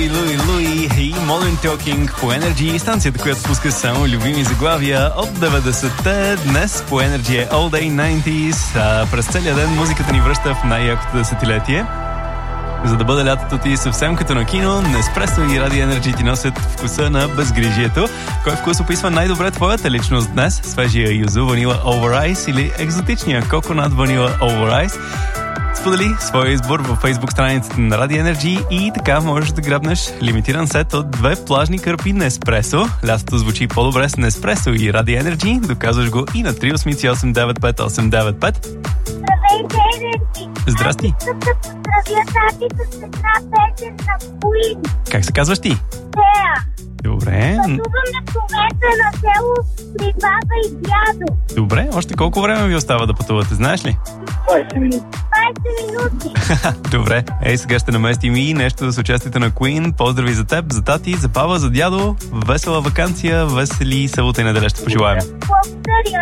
Луи и Modern Talking по Energy, станцията, която спуска само любими заглавия от 90-те. Днес по Energy е All Day 90s. През целия ден музиката ни връща в най-якото десетилетие. За да бъде лятото ти съвсем като на кино, Неспресо и Ради Energy ти носят вкуса на безгрижието. Кой вкус описва най-добре твоята личност днес? Свежия юзу Vanilla Over Ice или екзотичния Coconut Vanilla Over Ice? Сподели своя избор във Facebook страницата на Ради Energy и така можеш да грабнеш лимитиран сет от 2 плажни кърпи Неспресо. Лятото звучи по-добре с Неспресо и Ради Energy. Доказваш го и на 388-895-895. Здравейте, Енерджи! Здрасти! Аз искам да поздравя татито с една песен на Queen. Как се казваш ти? Тея. Добре. Пътуваме в момента на село при баба и дядо. Добре, още колко време ви остава да пътувате, знаеш ли? 20 минути. Добре, сега ще наместим и нещо с участието на Queen. Поздрави за теб, за тати, за баба, за дядо. Весела ваканция, весели събота и неделя ще пожелаем. Благодаря.